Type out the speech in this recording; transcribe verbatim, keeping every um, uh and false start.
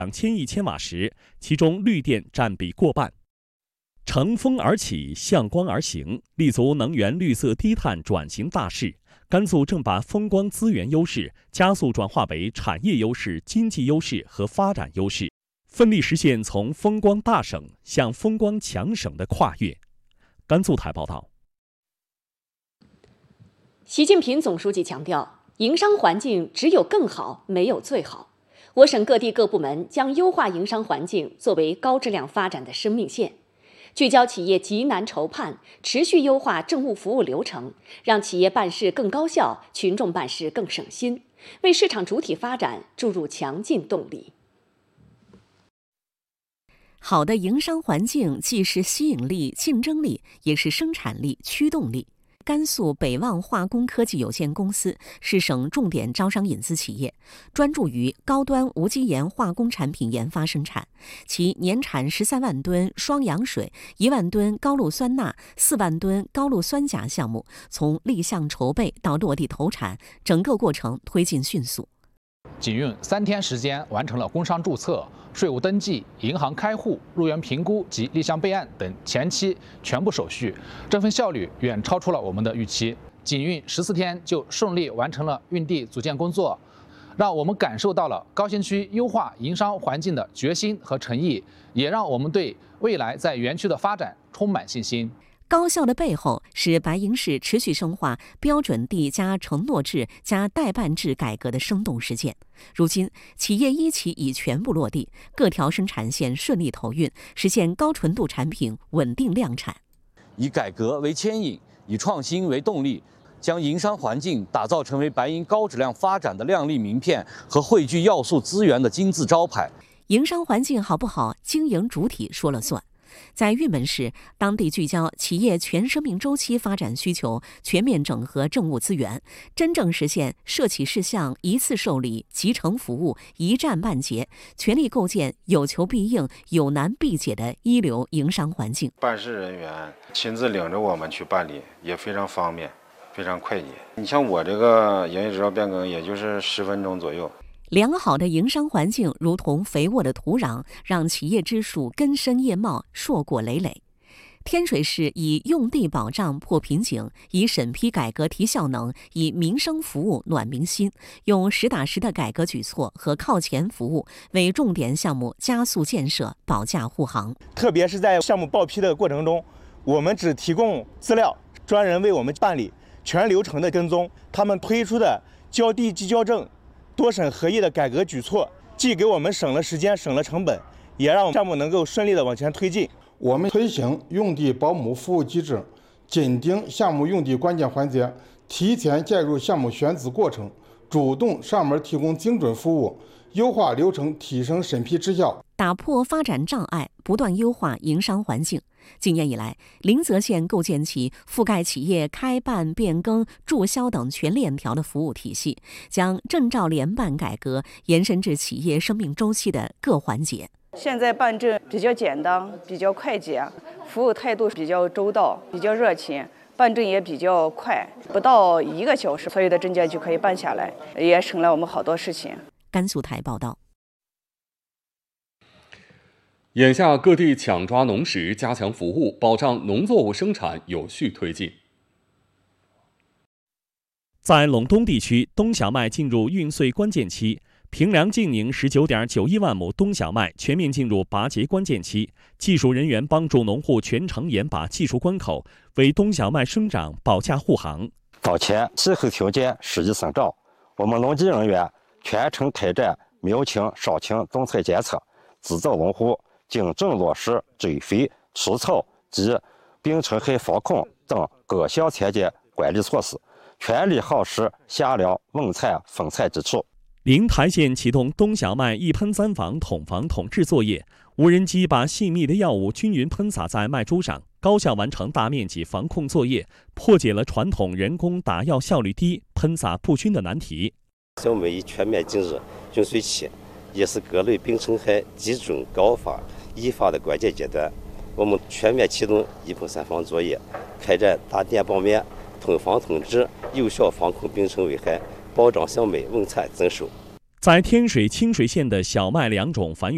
两千亿千瓦时，其中绿电占比过半。乘风而起，向光而行，立足能源绿色低碳转型大势。甘肃正把风光资源优势加速转化为产业优势、经济优势和发展优势，奋力实现从风光大省向风光强省的跨越。甘肃台报道。 习近平总书记强调，营商环境只有更好，没有最好。我省各地各部门将优化营商环境作为高质量发展的生命线，聚焦企业急难愁盼，持续优化政务服务流程，让企业办事更高效，群众办事更省心，为市场主体发展注入强劲动力。 好的营商环境既是吸引力、竞争力，也是生产力、驱动力。甘肃北望化工科技有限公司是省重点招商引资企业，专注于高端无机盐化工产品研发生产。其年产十三万吨双氧水、一万吨高氯酸钠、四万吨高氯酸钾项目，从立项筹备到落地投产，整个过程推进迅速。 仅用三天时间完成了工商注册、税务登记、银行开户、入园评估及立项备案等前期全部手续，这份效率远超出了我们的预期。仅用十四天就顺利完成了运地组建工作，让我们感受到了高新区优化营商环境的决心和诚意，也让我们对未来在园区的发展充满信心。 高效的背后是白银市持续深化标准地加承诺制加代办制改革的生动实践。如今，企业一期已全部落地，各条生产线顺利投运，实现高纯度产品稳定量产。 以改革为牵引，以创新为动力，将营商环境打造成为白银高质量发展的亮丽名片和汇聚要素资源的金字招牌。 营商环境好不好，经营主体说了算。在玉门市，当地聚焦企业全生命周期发展需求，全面整合政务资源，真正实现涉企事项一次受理、集成服务、一站办结，全力构建有求必应、有难必解的一流营商环境。 办事人员亲自领着我们去办理，也非常方便，非常快捷。你像我这个营业执照变更，也就是十分钟左右。 良好的营商环境如同肥沃的土壤，让企业之树根深叶茂，硕果累累。天水市以用地保障破瓶颈，以审批改革提效能，以民生服务暖民心，用实打实的改革举措和靠前服务，为重点项目加速建设保驾护航。 特别是在项目报批的过程中，我们只提供资料，专人为我们办理全流程的跟踪。他们推出的交地即交证、多审合一的改革举措，既给我们省了时间、省了成本，也让项目能够顺利的往前推进。 我们推行用地保姆服务机制，紧盯项目用地关键环节，提前介入项目选址过程，主动上门提供精准服务，优化流程，提升审批质效， 打破发展障碍，不断优化营商环境。今年以来，临泽县构建起覆盖企业开办、变更、注销等全链条的服务体系，将证照联办改革延伸至企业生命周期的各环节。 现在办证比较简单，比较快捷，服务态度比较周到，比较热情，办证也比较快，不到一个小时，所有的证件就可以办下来，也省了我们好多事情。 甘肃台报道。 眼下各地抢抓农时，加强服务，保障农作物生产有序推进。 在陇东地区，冬小麦进入运穗关键期。平凉晋宁十九点九一万亩冬小麦全面进入拔节关键期，技术人员帮助农户全程严把技术关口，为冬小麦生长保驾护航。 当前气候条件适宜生长，我们农技人员全程开展苗情、伤情动态监测，指导农户精准落实追肥、除草及病虫害防控等各项参检管理措施，全力夯实夏粮稳产丰产基础。 灵台县启动冬小麦一喷三防统防统治作业，无人机把细密的药物均匀喷洒在麦株上，高效完成大面积防控作业，破解了传统人工打药效率低、喷洒不均的难题。 小麦已全面进入菌穗期，也是各类病虫害集中高发易发的关键阶段。我们全面启动一喷三防作业，开展大电报面、通防通治，有效防控病虫危害，保障小麦稳产增收。 在天水、清水县的小麦两种繁育